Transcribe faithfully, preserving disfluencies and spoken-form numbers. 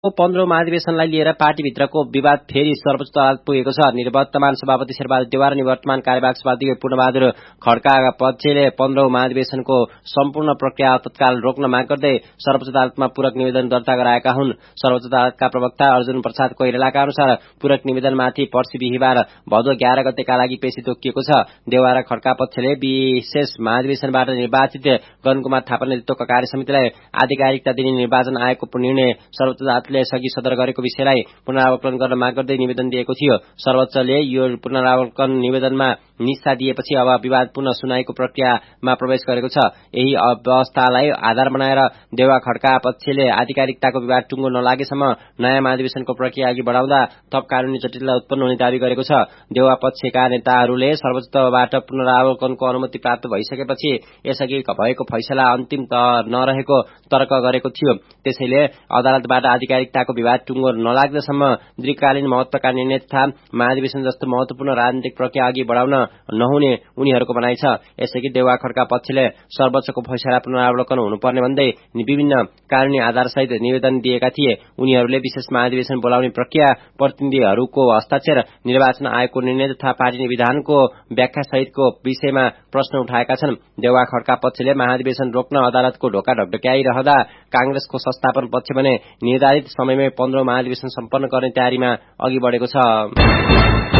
पन्ध्रौं महाधिवेशनलाई लिएर पार्टीभित्रको विवाद फेरि सर्वोच्च अदालत पुगेको छ। निवर्तमान सभापति शेरबहादुर देउवा र निवर्तमान कार्यवाहक सभापति पूर्णबहादुर खड्का पक्षले पन्ध्रौं महाधिवेशनको सम्पूर्ण प्रक्रिया तत्काल रोक्न माग गर्दै सर्वोच्च अदालतमा पूरक निवेदन दर्ता गराएका हुन्। सर्वोच्च अदालतका प्रवक्ता अर्जुन प्रसाद कोइरालाका अनुसार पूरक निवेदनमाथि पर्सि बिहीबार भदौ एघार गतेका लागि पेशी तोकिएको छ। देउवा र खड्का पक्षले विशेष महाधिवेशनबाट निर्वाचित गगनकुमार थापा नेतृत्वको कार्य समितिलाई आधिकारिकता दिने निर्वाचन आयोगको निर्णय सर्वोच्च अदालतले सघि सदर गरेको विषयलाई पुनरावलोकन गर्न माग गर्दै निवेदन दिएको थियो। सर्वोच्चले यो पुनरावलोकन निवेदनमा निस्सा दिएपछि अब विवाद पुनः सुनाइको प्रक्रियामा प्रवेश गरेको छ। यही अवस्थालाई आधार बनाएर देउवा खड्का पक्षले आधिकारिकताको विवाद टुङ्गो नलागेसम्म नयाँ महाधिवेशनको प्रक्रिया अघि बढाउँदा थप कानूनी जटिलता उत्पन्न हुने दावी गरेको छ। देउवा पक्षका नेताहरूले सर्वोच्चबाट पुनरावलोकनको अनुमति प्राप्त भइसकेपछि यसअघि भएको फैसला अन्तिम नरहेको तर्क गरेको थियो। त्यसैले अदालतबाट आधिकारिकताको विवाद टुङ्गो नलाग्दासम्म दीर्घकालीन महत्वका निर्णय तथा महाधिवेशन जस्तो महत्वपूर्ण राजनीतिक प्रक्रिया अघि बढाउन नहुने उनीहरूको भनाइ छ। यसअघि देउवा खड्का पक्षले सर्वोच्चको फैसला पुनरावलोकन हुनुपर्ने भन्दै विभिन्न कानूनी आधारसहित निवेदन दिएका थिए। उनीहरूले विशेष महाधिवेशन बोलाउने प्रक्रिया, प्रतिनिधिहरूको हस्ताक्षर, निर्वाचन आयोगको निर्णय तथा पार्टी विधानको व्याख्या सहितको विषयमा प्रश्न उठाएका छन्। देउवा खड्का पक्षले महाधिवेशन रोक्न अदालतको ढोका ढकढक्याइरहँदा कांग्रेसको संस्थापन पक्ष भने निर्धारित समयमै पन्ध्रौं महाधिवेशन सम्पन्न गर्ने तयारीमा अघि बढेको छ।